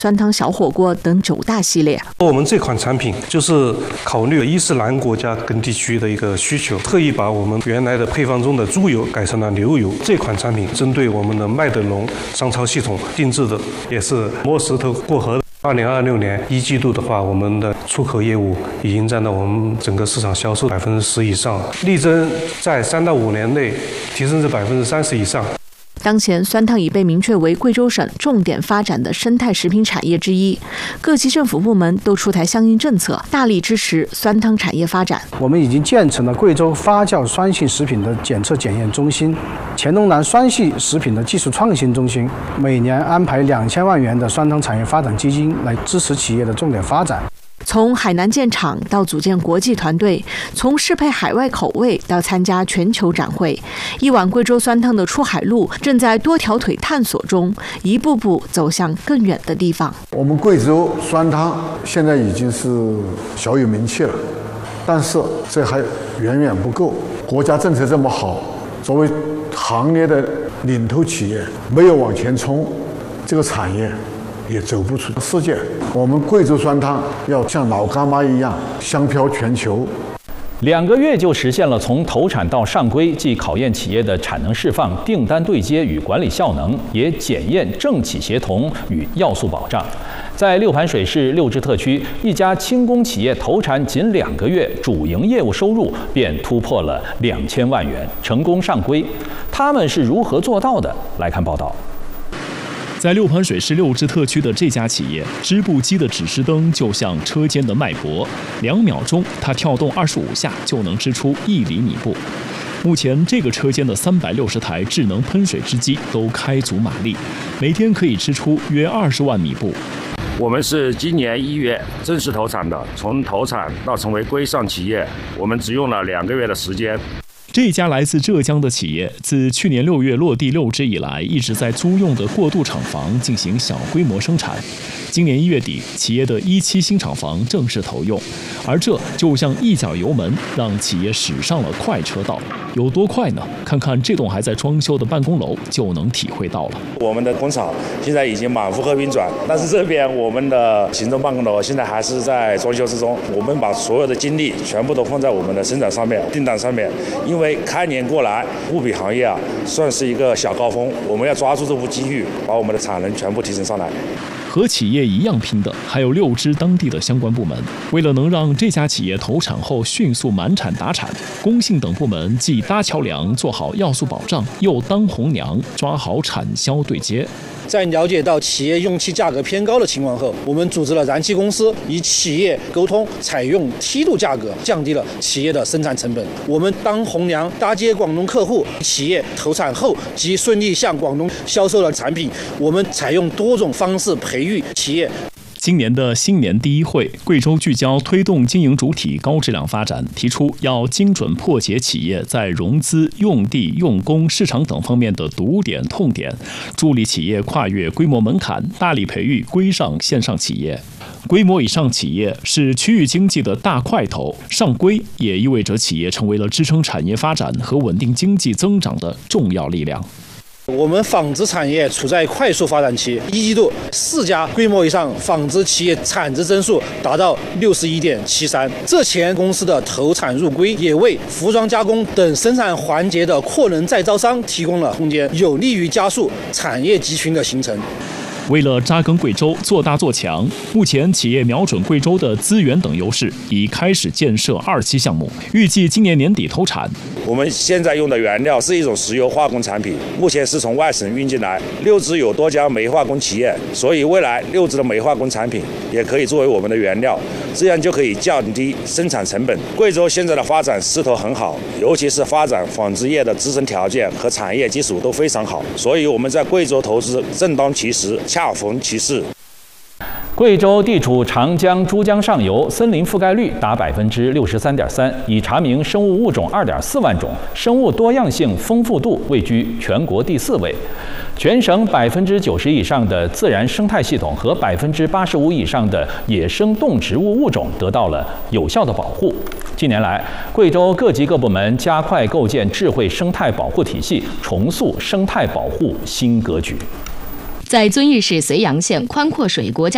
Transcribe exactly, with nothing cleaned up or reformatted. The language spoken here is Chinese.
酸汤小火锅等九大系列。 我们这款产品就是考虑伊斯兰国家跟地区的一个需求，特意把我们原来的配方中的猪油改成了牛油。这款产品针对我们的麦德龙商超系统定制的，也是摸石头过河的。二零二六年一季度的话，我们的出口业务已经占到我们整个市场销售百分之十以上，力争在三到五年内提升至百分之三十以上。 当前，酸汤已被明确为贵州省重点发展的生态食品产业之一，各级政府部门都出台相应政策，大力支持酸汤产业发展。 我们已经建成了贵州发酵酸性食品的检测检验中心、黔东南酸系食品的技术创新中心，每年安排两千万元的酸汤产业发展基金来支持企业的重点发展。 从海南建厂到组建国际团队，从适配海外口味到参加全球展会，一碗贵州酸汤的出海路正在多条腿探索中，一步步走向更远的地方。 我们贵州酸汤现在已经是小有名气了，但是这还远远不够。国家政策这么好，作为行业的领头企业，没有往前冲，这个产业也走不出世界。我们贵州酸汤要像老干妈一样香飘全球。 两个月就实现了从投产到上规，既考验企业的产能释放、订单对接与管理效能，也检验政企协同与要素保障。在六盘水市六支特区，一家轻工企业投产仅两个月，主营业务收入便突破了两千万元，成功上规。他们是如何做到的？来看报道。 在六盘水市六支特区的这家企业，织布机的指示灯就像车间的脉搏，两秒钟它跳动二十五下就能织出一厘米布。目前这个车间的三百六十台智能喷水织机都开足马力，每天可以织出约二十万米布。 我们是今年一月正式投产的，从投产到成为规上企业，我们只用了两个月的时间。 这家来自浙江的企业，自去年六月落地六支以来，一直在租用的过渡厂房进行小规模生产。今年一月底，企业的一期新厂房正式投用，而这就像一脚油门，让企业驶上了快车道。有多快呢？看看这栋还在装修的办公楼就能体会到了。 我们的工厂现在已经满负荷运转，但是这边我们的行政办公楼现在还是在装修之中。我们把所有的精力全部都放在我们的生产上面、订单上面，因为开年过来，布匹行业啊算是一个小高峰，我们要抓住这波机遇，把我们的产能全部提升上来。 和企业一样拼的还有六支当地的相关部门。为了能让这家企业投产后迅速满产达产，工信等部门既搭桥梁做好要素保障，又当红娘抓好产销对接。 在了解到企业用气价格偏高的情况后，我们组织了燃气公司与企业沟通，采用梯度价格，降低了企业的生产成本。我们当红娘搭接广东客户，企业投产后即顺利向广东销售了产品。我们采用多种方式培育企业。 今年的新年第一会，贵州聚焦推动经营主体高质量发展，提出要精准破解企业在融资、用地、用工、市场等方面的堵点、痛点，助力企业跨越规模门槛，大力培育规上线上企业。规模以上企业是区域经济的大块头，上规也意味着企业成为了支撑产业发展和稳定经济增长的重要力量。 我们纺织产业处在快速发展期，一季度四家规模以上纺织企业产值增速达到六十一点七三。这前公司的投产入规，也为服装加工等生产环节的扩能再招商提供了空间，有利于加速产业集群的形成。 为了扎根贵州、做大做强，目前企业瞄准贵州的资源等优势，已开始建设二期项目，预计今年年底投产。 我们现在用的原料是一种石油化工产品，目前是从外省运进来。六支有多家煤化工企业，所以未来六支的煤化工产品也可以作为我们的原料，这样就可以降低生产成本。贵州现在的发展势头很好，尤其是发展纺织业的自身条件和产业基础都非常好，所以我们在贵州投资正当其时，恰逢其势。 贵州地处长江、珠江上游，森林覆盖率达百分之六十三点三，已查明生物物种二点四万种，生物多样性丰富度位居全国第四位。全省百分之九十以上的自然生态系统和百分之八十五以上的野生动植物物种得到了有效的保护。近年来，贵州各级各部门加快构建智慧生态保护体系，重塑生态保护新格局。 在遵义市绥阳县宽阔水国家